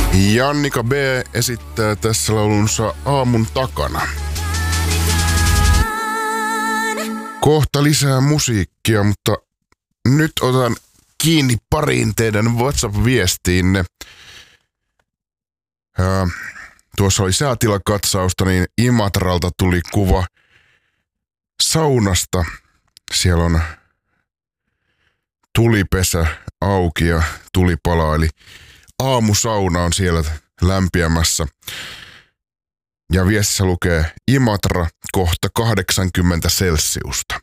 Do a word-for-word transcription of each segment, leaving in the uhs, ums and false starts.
Jannika B esittää tässä laulunsa Aamun takana. Kohta lisää musiikkia, mutta nyt otan kiinni pariin teidän WhatsApp-viestiinne. Ää, tuossa oli säätilakatsausta, niin Imatralta tuli kuva saunasta. Siellä on tulipesä auki ja tuli palaa, eli aamusauna on siellä lämpiämässä. Ja viestissä lukee Imatra kohta kahdeksankymmentä celsiusta.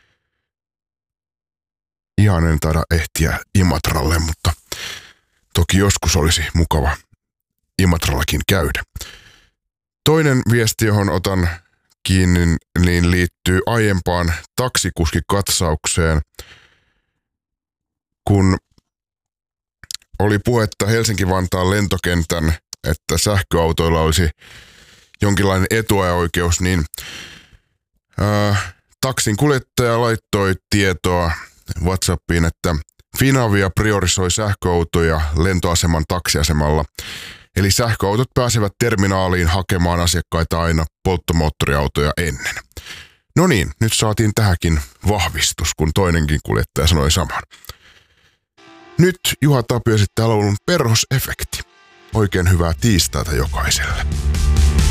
Ihan en taida ehtiä Imatralle, mutta toki joskus olisi mukava Imatrallakin käydä. Toinen viesti, johon otan kiinni, niin liittyy aiempaan taksikuskikatsaukseen, kun oli puhetta Helsinki-Vantaan lentokentän, että sähköautoilla olisi jonkinlainen etuajaoikeus, niin ää, taksin kuljettaja laittoi tietoa WhatsAppiin, että Finavia priorisoi sähköautoja lentoaseman taksiasemalla. Eli sähköautot pääsevät terminaaliin hakemaan asiakkaita aina polttomoottoriautoja ennen. No niin, nyt saatiin tähänkin vahvistus, kun toinenkin kuljettaja sanoi saman. Nyt Juha Tapio esittää laulun Perhosefekti. Oikein hyvää tiistaita jokaiselle.